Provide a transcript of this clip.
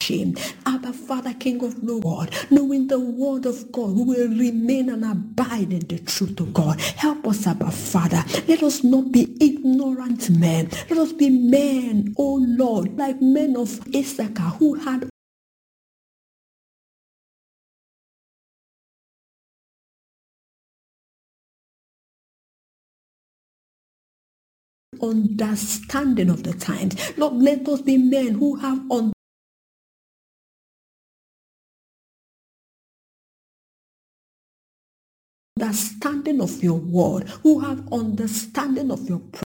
ashamed. Abba, Father, King of glory, God, knowing the word of God, we will remain and abide in the truth of God. Help us, Abba, Father. Let us not be ignorant men. Let us be men, oh Lord, like men of Issachar who had understanding of the times. Lord, let us be men who have understanding of your word, who have understanding of your